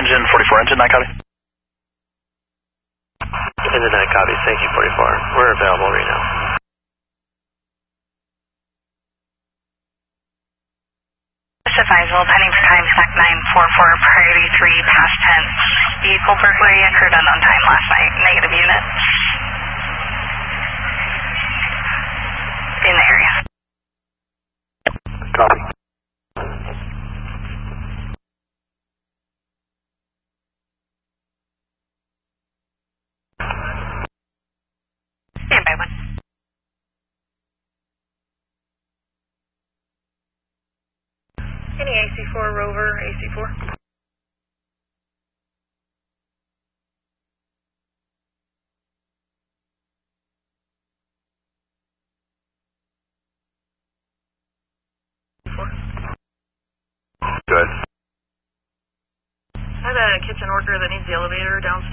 engine, 44 engine, 9 copy. Engine 9 copy, thank you 44. We're available right now. Advisable, pending for time, SAC 944, priority 3, past 10. Vehicle burglary occurred on time last night, negative unit. In the area. Copy. Standby 1. Any AC4 Rover, AC4? Good. I have a kitchen worker that needs the elevator downstairs.